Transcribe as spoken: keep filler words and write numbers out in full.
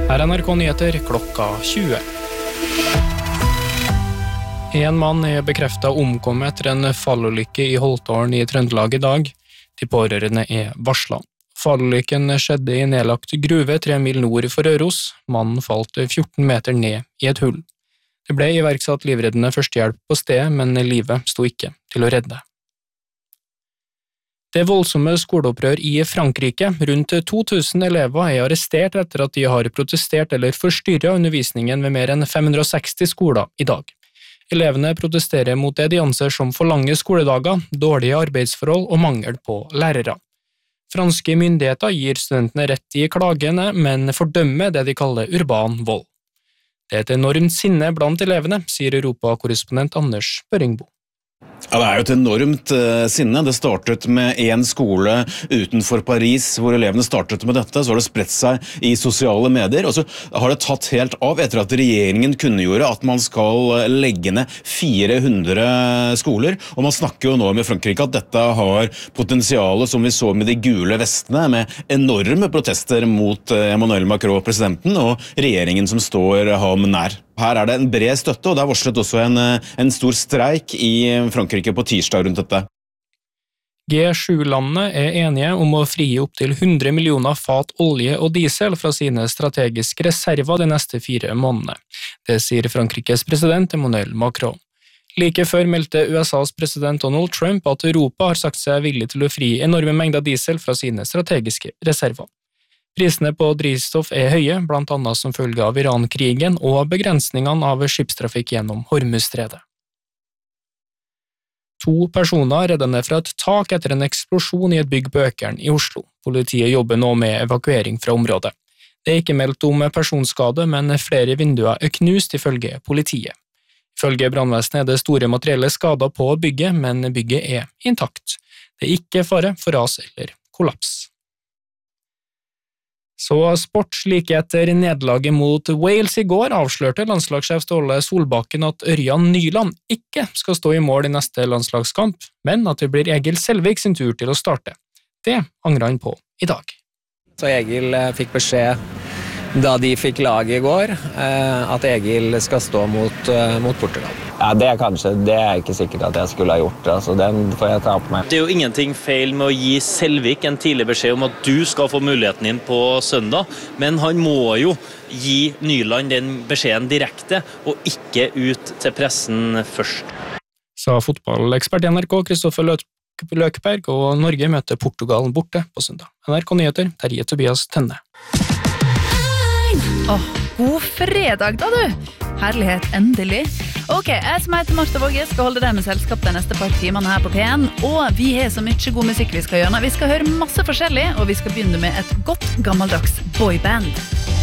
Her er N R K Nyheter klokka tjue. En mann er bekreftet omkommet etter en fallulykke i Holtålen i Trøndelag i dag. De pårørende er varslet. Fallulykken skjedde i nedlagt gruve tre mil nord for Røros. Mannen falt fjorten meter ned i et hull. Det ble iverksatt livreddende førstehjelp på stedet, men livet sto ikke til å redde. Det voldsomme skoleopprør i Frankrike. Rundt to tusen elever er arrestert etter at de har protestert eller forstyrret undervisningen ved mer enn fem hundre og seksti skoler i dag. Elevene protesterer mot det de anser som for lange skoledager, dårlige arbeidsforhold og mangel på lærere. Franske myndigheter gir studentene rett i klagene, men fordømmer det de kaller urban vold. Det er et enormt sinne blant elevene, sier Europa-korrespondent Anders Børingbo. Ja, det er jo et enormt uh, sinne. Det startet med en skole utenfor Paris, hvor elevene startet med dette, så har det spredt seg i sosiale medier, og så har det tatt helt av etter at regjeringen kunngjorde at man skal legge ned fire hundre skoler, og man snakker jo nå med Frankrike at dette har potensialet som vi så med de gule vestene, med enorme protester mot Emmanuel Macron, presidenten, og regjeringen som står ham nær. Her er det en bred støtte, og det er varslet også en, en stor streik i Frankrike på tirsdag rundt dette. G sju-landene er enige om å frigi opp til hundre millioner fat olje og diesel fra sine strategiske reserver de neste fire månedene. Det sier Frankrikes president Emmanuel Macron. Like før meldte U S A's president Donald Trump at Europa har sagt seg villig til å fri enorme mengder diesel fra sine strategiske reserver. Prisene på drivstoff er høye, blant annet som følge av Iran-krigen og begrensningene av skipstrafikk gjennom Hormuzstredet. To personer reddet ned fra et tak etter en eksplosjon i et bygg på Økern i Oslo. Politiet jobber nå med evakuering fra området. Det er ikke meldt om personskade, men flere vinduer er knust ifølge politiet. Ifølge brannvesenet er det store materielle skader på bygget, men bygget er intakt. Det er ikke fare for ras eller kollaps. Så sport. Like etter nederlaget mot Wales i går avslørte landslagssjef Ståle Solbakken at Ørjan Nyland ikke skal stå i mål i neste landslagskamp, men at det blir Egil Selvik sin tur til å starte. Det angrer han på i dag. Så Egil fikk beskjed da de fikk laget i går, at Egil skal stå mot, mot Portugal. Ja, det er kanskje, det er ikke sikkert at jeg skulle ha gjort, altså den får jeg ta på meg. Det er jo ingenting feil med å gi Selvik en tidlig beskjed om at du skal få muligheten din på søndag, men han må jo gi Nyland den beskjeden direkte, og ikke ut til pressen først. Sa fotballekspert i N R K, Kristoffer Løkberg, og Norge møter Portugal borte på søndag. N R K Nyheter, Terje Tobias Tønne. Åh, oh, god fredag da du! Herlighet, endelig. Ok, jeg som heter Martha Våge skal holde deg med selskap de neste par timene her på P en, og vi har så mye god musikk vi skal gjøre. Vi skal høre masse forskjellig, og vi skal begynne med et godt gammeldags boyband.